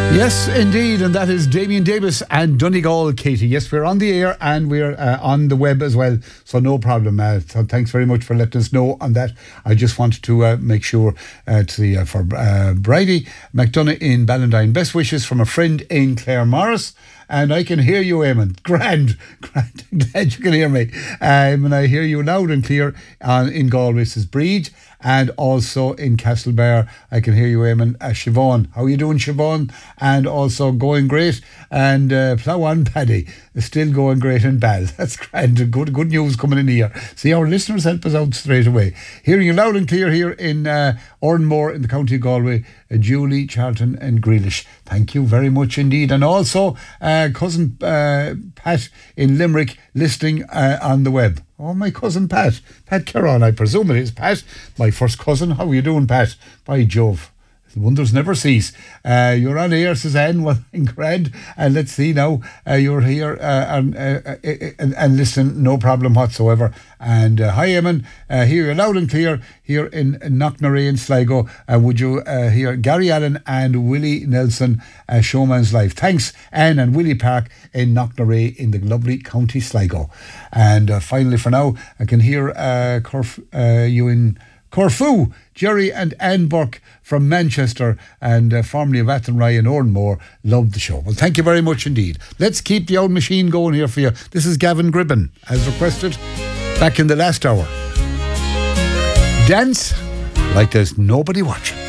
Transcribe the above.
Yes, indeed, and that is Damien Davis and Donegal, Katie. Yes, we're on the air and we're on the web as well, so no problem. So thanks very much for letting us know on that. I just wanted to make sure for Bridie McDonough in Ballandine. Best wishes from a friend in Clare Morris. And I can hear you, Eamon. Grand. Glad you can hear me. And I hear you loud and clear in Galway's Breed, and also in Castlebar. I can hear you, Eamon. Siobhan, how are you doing, Siobhan? And also going great. And plough on, Paddy. Still going great in Bal. That's grand. Good news coming in here. See, our listeners help us out straight away. Hearing you loud and clear here in Oranmore in the county of Galway. Julie, Charlton and Grealish. Thank you very much indeed. And also cousin Pat in Limerick listening on the web. Oh, my cousin Pat Caron, I presume it is Pat, my first cousin. How are you doing, Pat? By Jove, the wonders never cease. You're on air, says Anne. Well, grand. And let's see now. You're here and listen, no problem whatsoever. And hi, Eamon. Hear you loud and clear here in Knocknarea in Sligo. Would you hear Gary Allen and Willie Nelson, Showman's Life? Thanks, Anne and Willie Park in Knocknarea in the lovely county Sligo. And finally, for now, I can hear you in Corfu, Jerry and Anne Burke from Manchester and formerly of Athenry and Oranmore. Love the show. Well, thank you very much indeed. Let's keep the old machine going here for you. This is Gavin Gribben, as requested back in the last hour. Dance like there's nobody watching.